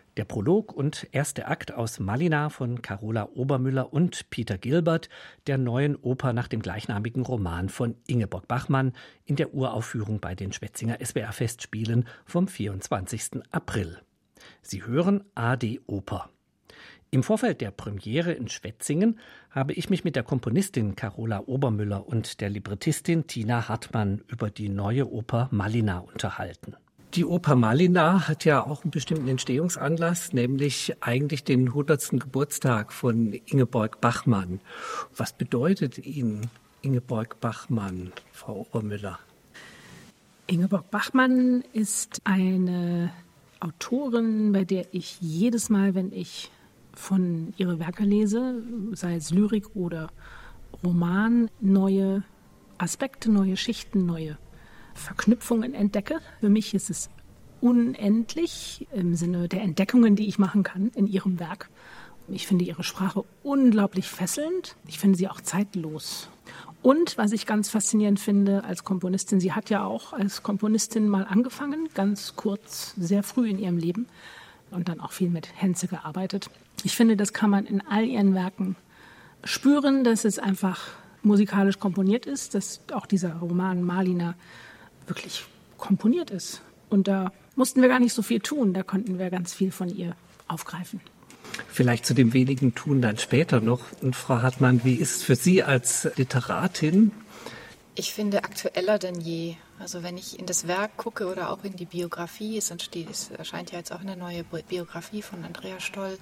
Der Prolog und erste Akt aus Malina von Carola Obermüller und Peter Gilbert, der neuen Oper nach dem gleichnamigen Roman von Ingeborg Bachmann in der Uraufführung bei den Schwetzinger SWR-Festspielen vom 24. April. Sie hören AD Oper. Im Vorfeld der Premiere in Schwetzingen habe ich mich mit der Komponistin Carola Obermüller und der Librettistin Tina Hartmann über die neue Oper Malina unterhalten. Die Oper Malina hat ja auch einen bestimmten Entstehungsanlass, nämlich eigentlich den 100. Geburtstag von Ingeborg Bachmann. Was bedeutet Ihnen Ingeborg Bachmann, Frau Obermüller? Ingeborg Bachmann ist eine Autorin, bei der ich jedes Mal, wenn ich von ihre Werke lese, sei es Lyrik oder Roman, neue Aspekte, neue Schichten, neue Verknüpfungen entdecke. Für mich ist es unendlich im Sinne der Entdeckungen, die ich machen kann in ihrem Werk. Ich finde ihre Sprache unglaublich fesselnd. Ich finde sie auch zeitlos. Und was ich ganz faszinierend finde als Komponistin, sie hat ja auch als Komponistin mal angefangen, ganz kurz, sehr früh in ihrem Leben und dann auch viel mit Henze gearbeitet. Ich finde, das kann man in all ihren Werken spüren, dass es einfach musikalisch komponiert ist, dass auch dieser Roman Malina wirklich komponiert ist. Und da mussten wir gar nicht so viel tun, da konnten wir ganz viel von ihr aufgreifen. Vielleicht zu dem wenigen Tun dann später noch. Und Frau Hartmann, wie ist es für Sie als Literatin? Ich finde aktueller denn je. Also wenn ich in das Werk gucke oder auch in die Biografie, es erscheint ja jetzt auch eine neue Biografie von Andrea Stoll,